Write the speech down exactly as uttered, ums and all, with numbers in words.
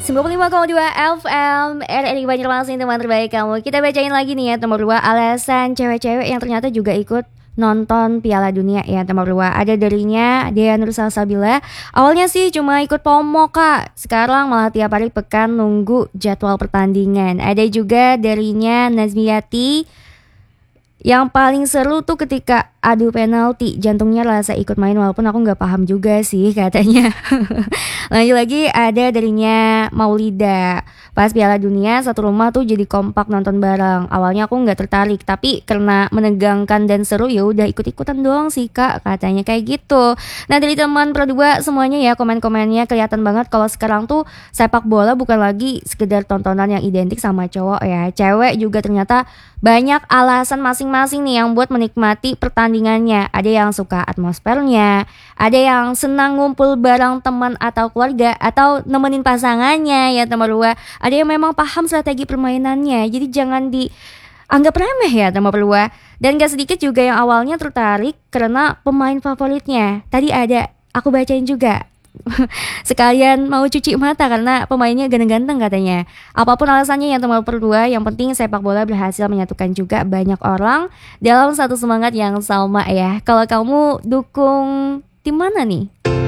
sembilan puluh lima koma dua F M R R I Banjarmasin, teman terbaik kamu. Kita bacain lagi nih ya, nomor dua, alasan cewek-cewek yang ternyata juga ikut nonton Piala Dunia ya. Nomor dua, ada darinya Dea Nur Salsabila. Awalnya sih cuma ikut FOMO kak, sekarang malah tiap hari pekan nunggu jadwal pertandingan. Ada juga darinya Nazmiati, yang paling seru tuh ketika adu penalti, jantungnya rasa ikut main walaupun aku gak paham juga sih katanya. Lanjut lagi, ada darinya Maulida. Pas Piala Dunia satu rumah tuh jadi kompak nonton bareng. Awalnya aku gak tertarik, tapi karena menegangkan dan seru ya udah ikut-ikutan doang sih kak, katanya kayak gitu. Nah dari teman berdua semuanya ya, komen-komennya kelihatan banget kalau sekarang tuh sepak bola bukan lagi sekedar tontonan yang identik sama cowok ya. Cewek juga ternyata banyak alasan masing-masing nih yang buat menikmati pertandingannya. Ada yang suka atmosfernya, ada yang senang ngumpul bareng teman atau keluarga, atau nemenin pasangannya ya nomor dua. Ada yang memang paham strategi permainannya, jadi jangan dianggap remeh ya nomor dua. Dan gak sedikit juga yang awalnya tertarik karena pemain favoritnya. Tadi ada, aku bacain juga. Sekalian mau cuci mata karena pemainnya ganteng-ganteng katanya. Apapun alasannya yang nomor berdua, yang penting sepak bola berhasil menyatukan juga banyak orang dalam satu semangat yang sama ya. Kalau kamu dukung tim mana nih?